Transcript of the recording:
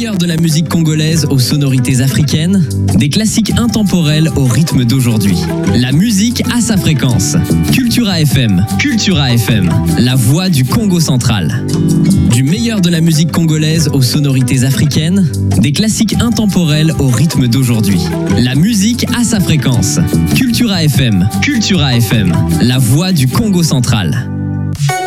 meilleur de la musique congolaise aux sonorités africaines, des classiques intemporels au rythme d'aujourd'hui. La musique a sa fréquence. Cultura FM, la voix du Congo central. Du meilleur de la musique congolaise aux sonorités africaines, des classiques intemporels au rythme d'aujourd'hui. La musique a sa fréquence. Cultura FM, la voix du Congo central.